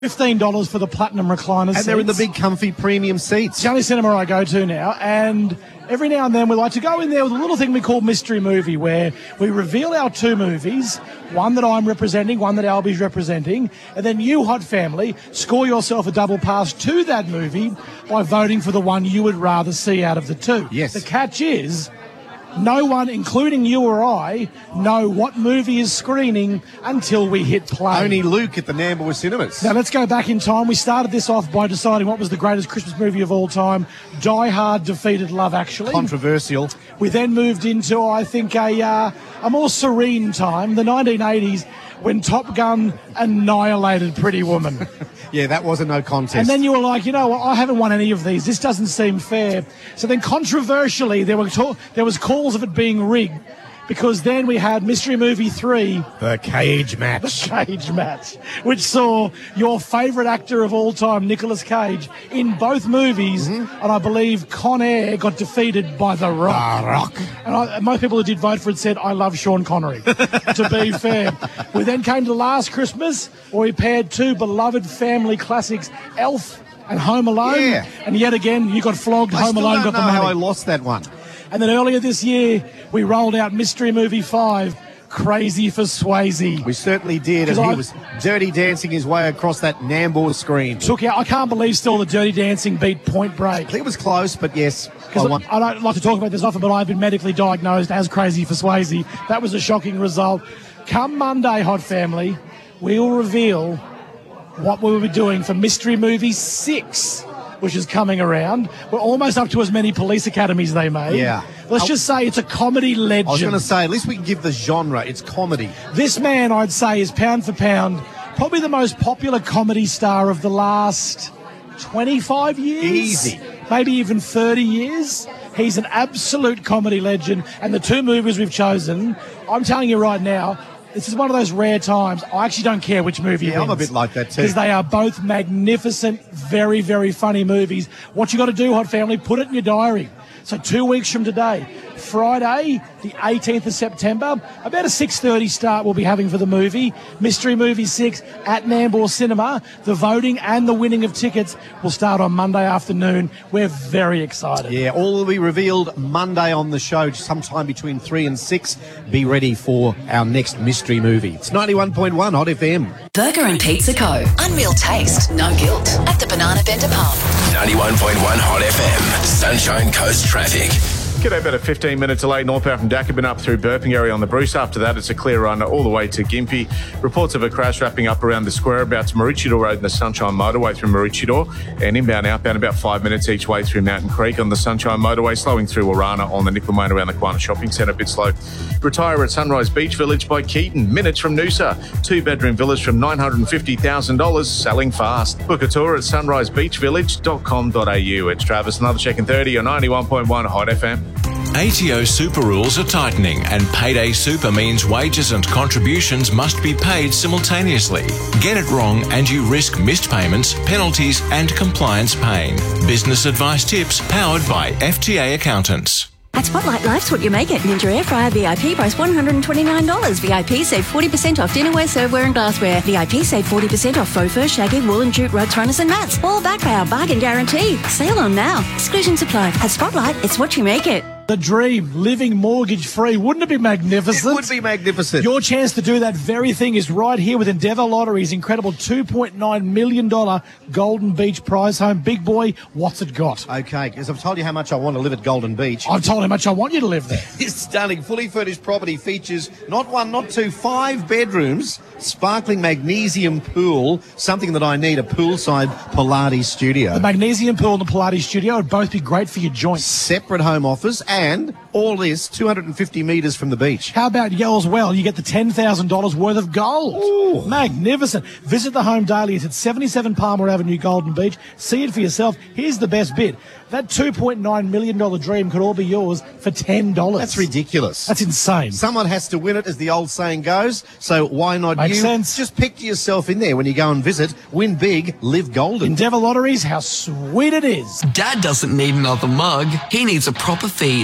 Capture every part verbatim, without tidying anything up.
fifteen dollars for the platinum recliners. And seats. they're in the big comfy premium seats. It's the only cinema I go to now, and every now and then we like to go in there with a little thing we call mystery movie, where we reveal our two movies, one that I'm representing, one that Albie's representing, and then you, Hot Family, score yourself a double pass to that movie by voting for the one you would rather see out of the two. Yes. The catch is, no one, including you or I, know what movie is screening until we hit play. Only Luke at the Nambour Cinemas. Now, let's go back in time. We started this off by deciding what was the greatest Christmas movie of all time. Die Hard defeated Love Actually. Controversial. We then moved into, I think, a, uh, a more serene time, the nineteen eighties, when Top Gun annihilated Pretty Woman. Yeah, that was a no contest. And then you were like, you know what, I haven't won any of these. This doesn't seem fair. So then controversially, there were ta- there was calls of it being rigged, because then we had Mystery Movie three. The Cage Match. The Cage Match, which saw your favourite actor of all time, Nicolas Cage, in both movies. Mm-hmm. And I believe Con Air got defeated by The Rock. The Rock. And I, most people who did vote for it said, I love Sean Connery, to be fair. We then came to Last Christmas, where we paired two beloved family classics, Elf and Home Alone. Yeah. And yet again, you got flogged. I Home still Alone don't got know the money. how I lost that one. And then earlier this year, we rolled out Mystery Movie five, Crazy for Swayze. We certainly did, and he I was dirty dancing his way across that Nambour screen. Took out, I can't believe still the Dirty Dancing beat Point Break. I think it was close, but yes. I, Because want- I don't like to talk about this often, but I've been medically diagnosed as Crazy for Swayze. That was a shocking result. Come Monday, Hot Family, we will reveal what we will be doing for Mystery Movie six, which is coming around. We're almost up to as many police academies they made. Yeah. Let's I'll- just say it's a comedy legend. I was going to say, at least we can give the genre. It's comedy. This man, I'd say, is pound for pound probably the most popular comedy star of the last twenty-five years. Easy. Maybe even thirty years. He's an absolute comedy legend. And the two movies we've chosen, I'm telling you right now, this is one of those rare times. I actually don't care which movie Yeah, wins. I'm a bit like that too. Because they are both magnificent, very, very funny movies. What you got to do, Hot Family, put it in your diary. So two weeks from today, Friday, the eighteenth of September, about a six thirty start we'll be having for the movie. Mystery Movie six at Nambour Cinema. The voting and the winning of tickets will start on Monday afternoon. We're very excited. Yeah, all will be revealed Monday on the show, sometime between three and six. Be ready for our next mystery movie. It's ninety-one point one Hot F M. Burger and Pizza Co. Unreal taste, no guilt. At the Banana Bender Pub. ninety-one point one Hot F M. Sunshine Coast Traffic. G'day, about a fifteen minute delay northbound from Dacabin up through Burping area on the Bruce. After that, it's a clear run all the way to Gympie. Reports of a crash wrapping up around the square about to Maroochydore Road and the Sunshine Motorway through Maroochydore. And inbound, outbound about five minutes each way through Mountain Creek on the Sunshine Motorway, slowing through Warana on the Nickel Main around the Quana Shopping Centre, a bit slow. Retire at Sunrise Beach Village by Keaton, minutes from Noosa. Two bedroom villas from nine hundred fifty thousand dollars, selling fast. Book a tour at sunrise beach village dot com dot a u. It's Travis, another check in thirty on ninety-one point one Hot F M. A T O super rules are tightening, and payday super means wages and contributions must be paid simultaneously. Get it wrong and you risk missed payments, penalties and compliance pain. Business advice tips powered by F T A Accountants. At Spotlight, life's what you make it. Ninja Air Fryer V I P price one hundred twenty-nine dollars. V I P save forty percent off dinnerware, serveware and glassware. V I P save forty percent off faux fur, shaggy, wool and jute rugs, runners and mats. All backed by our bargain guarantee. Sale on now. Exclusions apply. At Spotlight, it's what you make it. The dream, living mortgage free. Wouldn't it be magnificent? It would be magnificent. Your chance to do that very thing is right here with Endeavour Lottery's incredible two point nine million dollars Golden Beach prize home. Big boy, what's it got? Okay, because I've told you how much I want to live at Golden Beach. I've told how much I want you to live there. This stunning, fully furnished property features not one, not two, five bedrooms, sparkling magnesium pool, something that I need, a poolside Pilates studio. The magnesium pool and the Pilates studio would both be great for your joints. Separate home office, and all this two hundred fifty metres from the beach. How about Yells Well? You get the ten thousand dollars worth of gold. Ooh. Magnificent. Visit the home daily. It's at seventy-seven Palmer Avenue, Golden Beach. See it for yourself. Here's the best bit. That two point nine million dollars dream could all be yours for ten dollars. That's ridiculous. That's insane. Someone has to win it, as the old saying goes, so why not Makes you? sense. Just picture yourself in there when you go and visit. Win big, live golden. Endeavour Lotteries, how sweet it is. Dad doesn't need another mug. He needs a proper feed.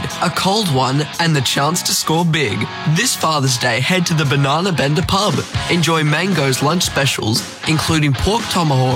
a cold one, and the chance to score big. This Father's Day, head to the Banana Bender pub. Enjoy Mango's lunch specials, including pork tomahawk